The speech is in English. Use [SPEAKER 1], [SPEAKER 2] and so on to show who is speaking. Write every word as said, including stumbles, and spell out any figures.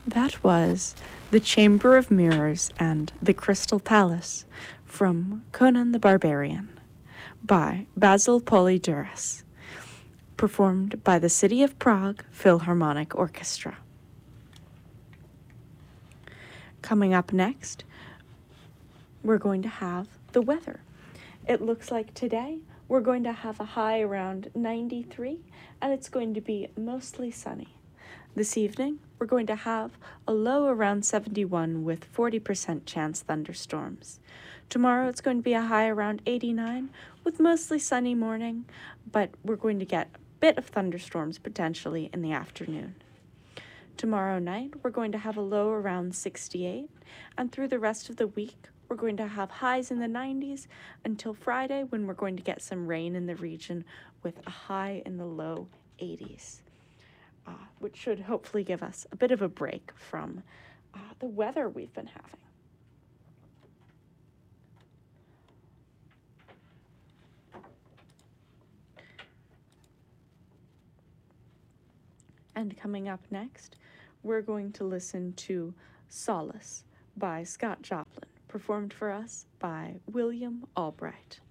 [SPEAKER 1] That was The Chamber of Mirrors and The Crystal Palace from Conan the Barbarian by Basil Polydoros, performed by the City of Prague Philharmonic Orchestra. Coming up next, we're going to have the weather. It looks like today we're going to have a high around ninety-three, and it's going to be mostly sunny. This evening, we're going to have a low around seventy-one with forty percent chance thunderstorms. Tomorrow, it's going to be a high around eighty-nine with mostly sunny morning, but we're going to get a bit of thunderstorms potentially in the afternoon. Tomorrow night, we're going to have a low around sixty-eight, and through the rest of the week, we're going to have highs in the nineties until Friday, when we're going to get some rain in the region with a high in the low eighties. Uh, which should hopefully give us a bit of a break from uh, the weather we've been having. And coming up next, we're going to listen to Solace by Scott Joplin, performed for us by William Albright.